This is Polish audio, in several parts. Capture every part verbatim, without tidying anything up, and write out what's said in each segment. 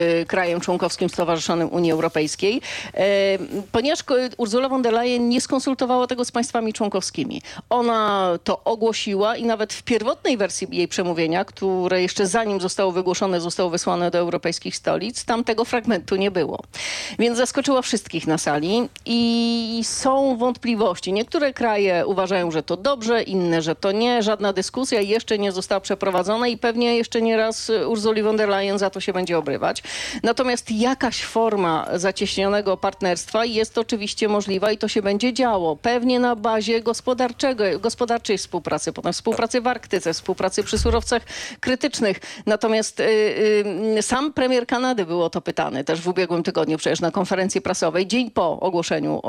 krajem członkowskim stowarzyszonym Unii Europejskiej, ponieważ Ursula von der Leyen nie skonsultowała tego z państwami członkowskimi. Ona to ogłosiła i nawet w pierwotnej wersji jej przemówienia, które jeszcze zanim zostało wygłoszone, zostało wysłane do europejskich stolic, tam tego fragmentu nie było. Więc zaskoczyła wszystkich na sali i są wątpliwości. Niektóre kraje uważają, że to dobrze, inne, że to nie. Żadna dyskusja jeszcze nie została przeprowadzona i pewnie jeszcze nie raz Ursuli von der Leyen za to się będzie obrywać. Natomiast jakaś forma zacieśnionego partnerstwa jest oczywiście możliwa i to się będzie działo. Pewnie na bazie gospodarczego, gospodarczej współpracy, potem współpracy w Arktyce, współpracy przy surowcach krytycznych. Natomiast y, y, sam premier Kanady był o to pytany też w ubiegłym tygodniu przecież na konferencji prasowej, dzień po ogłoszeniu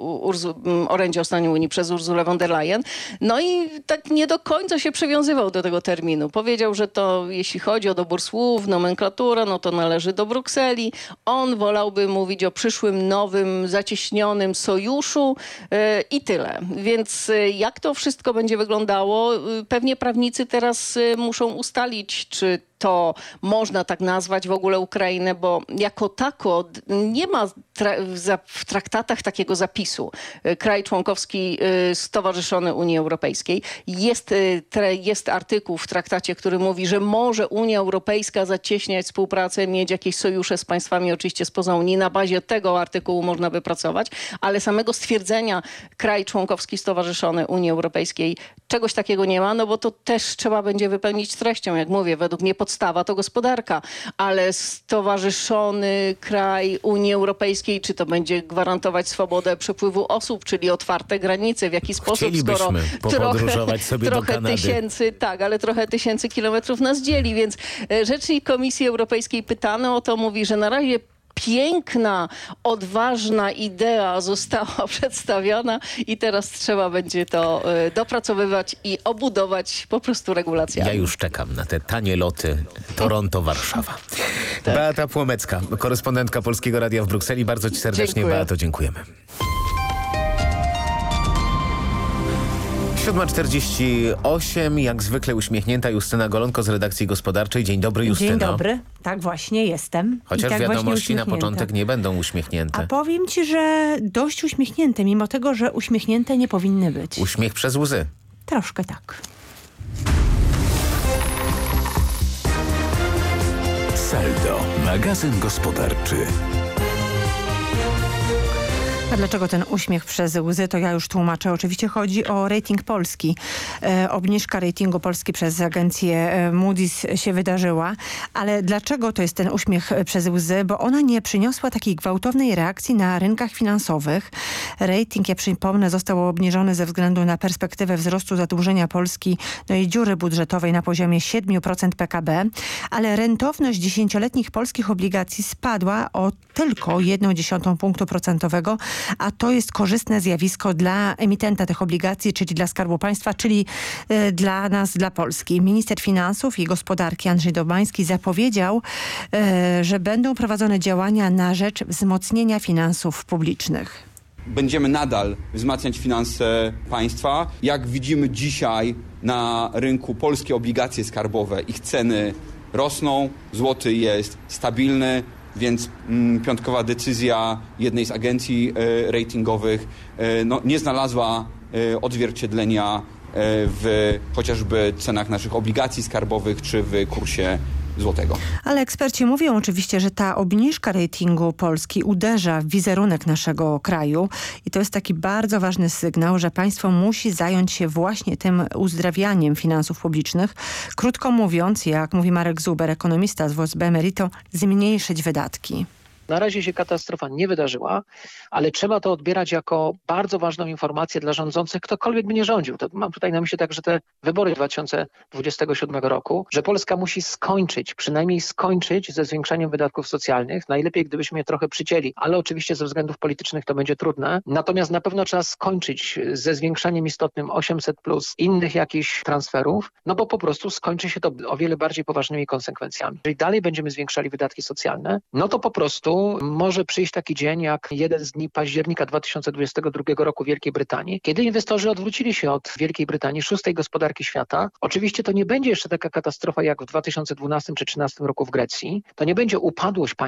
y, orędzia o stanie Unii przez Ursulę von der Leyen. No i tak nie do końca się przywiązywał do tego terminu. Powiedział, że to jeśli chodzi o dobór słów, nomenklaturę, no to należy do Brukseli. On wolałby mówić o przyszłym, nowym, zacieśnionym sojuszu yy, i tyle. Więc yy, jak to wszystko będzie wyglądało? Yy, pewnie prawnicy teraz yy, muszą ustalić, czy to można tak nazwać w ogóle Ukrainę, bo jako tako nie ma tra- w traktatach takiego zapisu. Kraj członkowski y, stowarzyszony Unii Europejskiej. Jest, y, tre, jest artykuł w traktacie, który mówi, że może Unia Europejska zacieśniać współpracę, mieć jakieś sojusze z państwami oczywiście spoza Unii. Na bazie tego artykułu można by pracować, ale samego stwierdzenia kraj członkowski stowarzyszony Unii Europejskiej czegoś takiego nie ma, no bo to też trzeba będzie wypełnić treścią. Jak mówię, według mnie podstawa to gospodarka, ale stowarzyszony kraj Unii Europejskiej, czy to będzie gwarantować swobodę przepływu osób, czyli otwarte granice, w jaki sposób, skoro trochę, sobie trochę do Kanady. tysięcy, tak, ale trochę tysięcy kilometrów nas dzieli, więc rzecznik Komisji Europejskiej pytany o to mówi, że na razie piękna, odważna idea została przedstawiona i teraz trzeba będzie to y, dopracowywać i obudować po prostu regulacjami. Ja już czekam na te tanie loty Toronto-Warszawa. Tak. Beata Płomecka, korespondentka Polskiego Radia w Brukseli. Bardzo ci serdecznie, Dziękuję. Beato, dziękujemy. siódma czterdzieści osiem, jak zwykle uśmiechnięta Justyna Golonko z redakcji gospodarczej. Dzień dobry, Justyno. Dzień dobry, tak właśnie jestem. Chociaż tak wiadomości na początek nie będą uśmiechnięte. A powiem ci, że dość uśmiechnięte, mimo tego, że uśmiechnięte nie powinny być. Uśmiech przez łzy. Troszkę tak. Saldo, magazyn gospodarczy. A dlaczego ten uśmiech przez łzy, to ja już tłumaczę. Oczywiście chodzi o rating Polski. E, obniżka ratingu Polski przez agencję e, Moody's się wydarzyła. Ale dlaczego to jest ten uśmiech przez łzy? Bo ona nie przyniosła takiej gwałtownej reakcji na rynkach finansowych. Rating, ja przypomnę, został obniżony ze względu na perspektywę wzrostu zadłużenia Polski, no i dziury budżetowej na poziomie siedem procent P K B. Ale rentowność dziesięcioletnich polskich obligacji spadła o tylko jedną dziesiątą punktu procentowego, a to jest korzystne zjawisko dla emitenta tych obligacji, czyli dla Skarbu Państwa, czyli y, dla nas, dla Polski. Minister Finansów i Gospodarki Andrzej Domański zapowiedział, y, że będą prowadzone działania na rzecz wzmocnienia finansów publicznych. Będziemy nadal wzmacniać finanse państwa. Jak widzimy dzisiaj na rynku, polskie obligacje skarbowe, ich ceny rosną, złoty jest stabilny, więc mm, piątkowa decyzja jednej z agencji e, ratingowych e, no, nie znalazła e, odzwierciedlenia e, w chociażby cenach naszych obligacji skarbowych czy w kursie złotego. Ale eksperci mówią oczywiście, że ta obniżka ratingu Polski uderza w wizerunek naszego kraju i to jest taki bardzo ważny sygnał, że państwo musi zająć się właśnie tym uzdrawianiem finansów publicznych. Krótko mówiąc, jak mówi Marek Zuber, ekonomista z W O S B Emerito, zmniejszyć wydatki. Na razie się katastrofa nie wydarzyła, ale trzeba to odbierać jako bardzo ważną informację dla rządzących, ktokolwiek by nie rządził. To mam tutaj na myśli także te wybory dwa tysiące dwudziestego siódmego roku, że Polska musi skończyć, przynajmniej skończyć ze zwiększaniem wydatków socjalnych. Najlepiej, gdybyśmy je trochę przycięli, ale oczywiście ze względów politycznych to będzie trudne. Natomiast na pewno trzeba skończyć ze zwiększaniem istotnym osiemset plus innych jakichś transferów, no bo po prostu skończy się to o wiele bardziej poważnymi konsekwencjami. Jeżeli dalej będziemy zwiększali wydatki socjalne, no to po prostu roku może przyjść taki dzień jak jeden z dni października dwa tysiące dwudziestego drugiego roku w Wielkiej Brytanii, kiedy inwestorzy odwrócili się od Wielkiej Brytanii, szóstej gospodarki świata. Oczywiście to nie będzie jeszcze taka katastrofa jak w dwa tysiące dwunastym czy dwa tysiące trzynastym roku w Grecji. To nie będzie upadłość państwa,